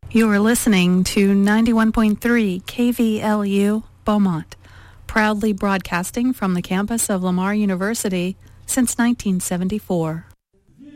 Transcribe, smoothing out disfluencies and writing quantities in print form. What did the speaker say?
You are listening to 91.3 KVLU Beaumont, proudly broadcasting from the campus of Lamar University since 1974.